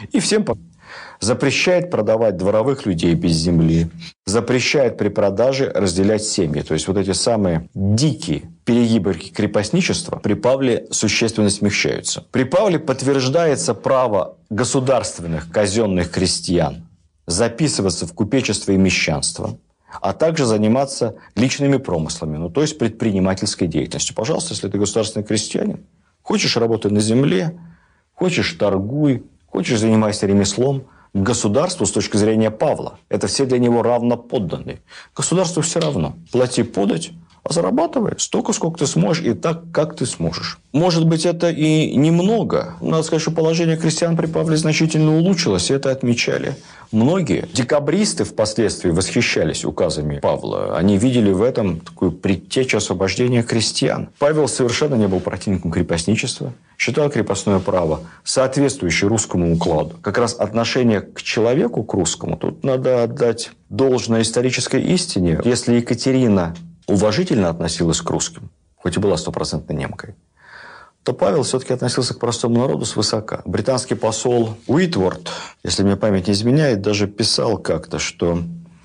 И всем запрещает продавать дворовых людей без земли, запрещает при продаже разделять семьи. То есть, вот эти самые дикие перегибы крепостничества при Павле существенно смягчаются. При Павле подтверждается право государственных казенных крестьян записываться в купечество и мещанство, а также заниматься личными промыслами, ну, то есть предпринимательской деятельностью. Пожалуйста, если ты государственный крестьянин, хочешь работать на земле, хочешь торгуй, хочешь занимайся ремеслом. Государству, с точки зрения Павла, это все для него равноподданные. Государству все равно. Плати подать, а зарабатывай столько, сколько ты сможешь, и так, как ты сможешь. Может быть, это и немного. Надо сказать, что положение крестьян при Павле значительно улучшилось, и это отмечали многие. Декабристы впоследствии восхищались указами Павла. Они видели в этом такую предтечу освобождения крестьян. Павел совершенно не был противником крепостничества, считал крепостное право соответствующее русскому укладу. Как раз отношение к человеку, к русскому, тут надо отдать должное исторической истине. Если Екатерина уважительно относилась к русским, хоть и была стопроцентной немкой, то Павел все-таки относился к простому народу свысока. Британский посол Уитворд, если мне память не изменяет, даже писал как-то, что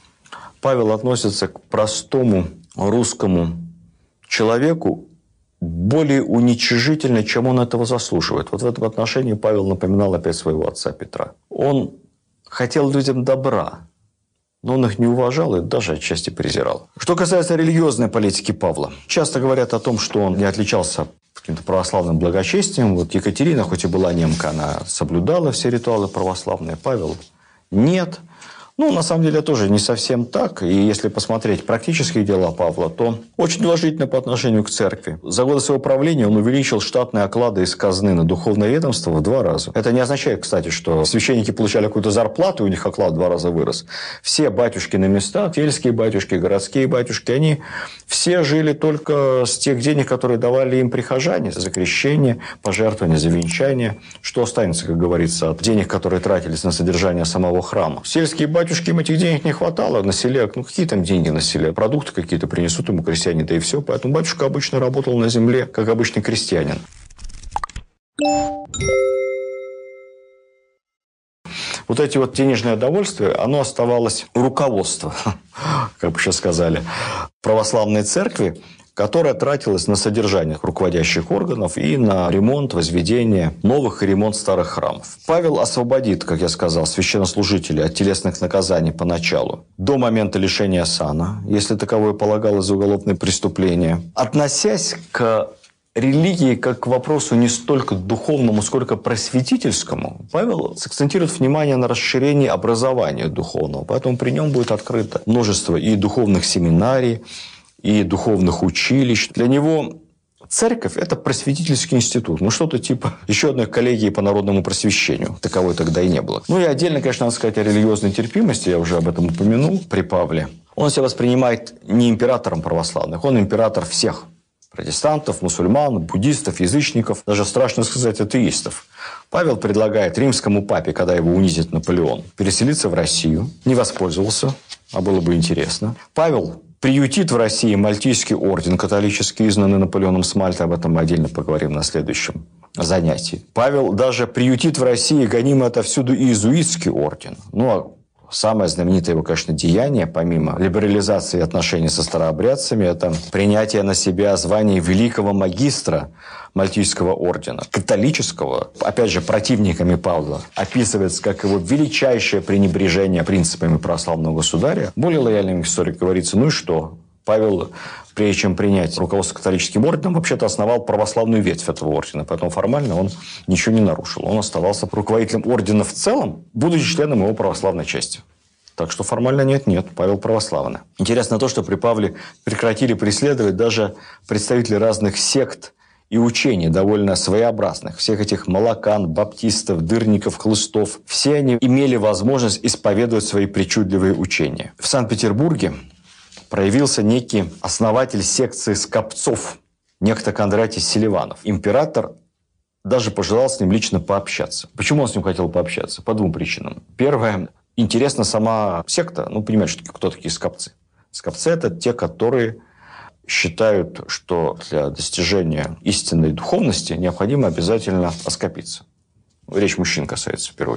Павел относится к простому русскому человеку более уничижительно, чем он этого заслуживает. Вот в этом отношении Павел напоминал опять своего отца Петра. Он хотел людям добра, но он их не уважал и даже отчасти презирал. Что касается религиозной политики Павла, часто говорят о том, что он не отличался каким-то православным благочестием. Вот Екатерина, хоть и была немка, она соблюдала все ритуалы православные, Павел нет. Ну, на самом деле, тоже не совсем так. И если посмотреть практические дела Павла, то очень уважительно по отношению к церкви. За годы своего правления он увеличил штатные оклады из казны на духовное ведомство в 2 раза. Это не означает, кстати, что священники получали какую-то зарплату, и у них оклад в 2 раза вырос. Все батюшки на местах, сельские батюшки, городские батюшки, они все жили только с тех денег, которые давали им прихожане за крещение, пожертвования, за венчание. Что останется, как говорится, от денег, которые тратились на содержание самого храма? Сельские батюшки, им этих денег не хватало на селе. Ну, какие там деньги на селе? Продукты какие-то принесут ему крестьяне, да и все. Поэтому батюшка обычно работал на земле, как обычный крестьянин. Вот эти вот денежные удовольствия, оно оставалось у руководства, как бы сейчас сказали, православной церкви, которая тратилась на содержание руководящих органов и на ремонт, возведение новых и ремонт старых храмов. Павел освободит, как я сказал, священнослужителей от телесных наказаний поначалу, до момента лишения сана, если таковое полагалось за уголовное преступление. Относясь к религии как к вопросу не столько духовному, сколько просветительскому, Павел сакцентирует внимание на расширении образования духовного. Поэтому при нем будет открыто множество и духовных семинарий, и духовных училищ. Для него церковь – это просветительский институт. Ну, что-то типа еще одной коллегии по народному просвещению. Таковой тогда и не было. Ну, и отдельно, конечно, надо сказать о религиозной терпимости. Я уже об этом упомянул при Павле. Он себя воспринимает не императором православных, он император всех. Протестантов, мусульман, буддистов, язычников, даже страшно сказать, атеистов. Павел предлагает римскому папе, когда его унизит Наполеон, переселиться в Россию. Не воспользовался, а было бы интересно. Павел приютит в России Мальтийский орден, католический, изгнанный Наполеоном с Мальты. Об этом мы отдельно поговорим на следующем занятии. Павел даже приютит в России гонимый отовсюду иезуитский орден. Ну, а самое знаменитое его, конечно, деяние, помимо либерализации отношений со старообрядцами, это принятие на себя звания великого магистра Мальтийского ордена, католического, опять же, противниками Павла, описывается как его величайшее пренебрежение принципами православного государя. Более лояльным историк говорится, ну и что? Павел, прежде чем принять руководство католическим орденом, вообще-то основал православную ветвь этого ордена. Поэтому формально он ничего не нарушил. Он оставался руководителем ордена в целом, будучи членом его православной части. Так что формально нет, Павел православный. Интересно то, что при Павле прекратили преследовать даже представители разных сект и учений, довольно своеобразных. Всех этих молокан, баптистов, дырников, хлыстов. Все они имели возможность исповедовать свои причудливые учения. В Санкт-Петербурге проявился некий основатель секции скопцов, некто Кондратий Селиванов. Император даже пожелал с ним лично пообщаться. Почему он с ним хотел пообщаться? По 2 причинам. Первое. Интересна сама секта. Ну, понимаете, кто такие скопцы? Скопцы – это те, которые считают, что для достижения истинной духовности необходимо обязательно оскопиться. Речь мужчин касается, в первую очередь.